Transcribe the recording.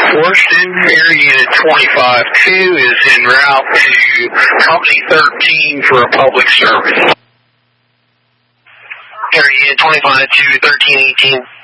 Washington, Air Unit 25-2 is en route to Company 13 for a public service. Air Unit 25-2, 1318.